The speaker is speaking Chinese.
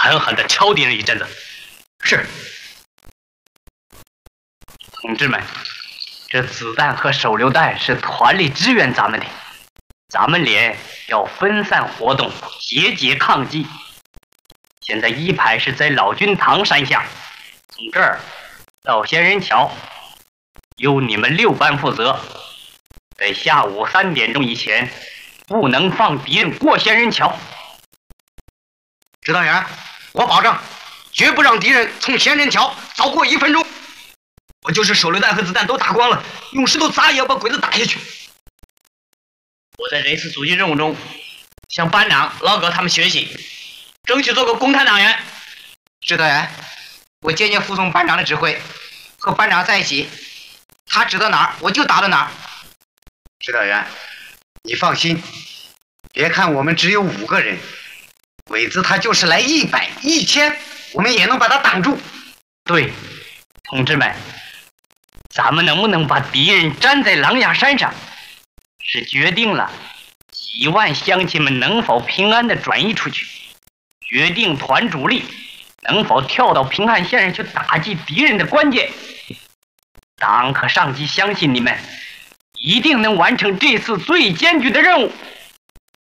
狠狠地敲敌人一阵子。 是。 同志们，这子弹和手榴弹是团里支援咱们的，咱们连要分散活动，节节抗击。现在一排是在老君堂山下，从这儿到仙人桥，由你们6班负责，在下午3点钟以前，不能放敌人过仙人桥。 指导员，我保证，绝不让敌人从仙人桥早过1分钟。我就是手榴弹和子弹都打光了，用石头砸也要把鬼子打下去。 我在这次阻击任务中，向班长、老葛他们学习，争取做个共产党员。 指导员，我坚决服从班长的指挥，和班长在一起，他指到哪儿我就打到哪儿。指导员，你放心，别看我们只有5个人，鬼子他就是来100、1000，我们也能把他挡住。 对，同志们，咱们能不能把敌人粘在狼牙山上，是决定了几万乡亲们能否平安地转移出去，决定团主力能否跳到平汉线上去打击敌人的关键。党和上级相信你们一定能完成这次最艰巨的任务。